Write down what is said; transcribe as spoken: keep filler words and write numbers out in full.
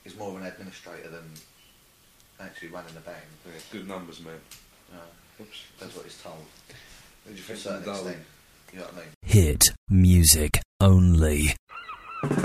he's more of an administrator than actually running the band. Yeah, good numbers, man. Uh, Oops. That's what he's told. What do you To a think certain of the extent. You know what I mean? Hit music only.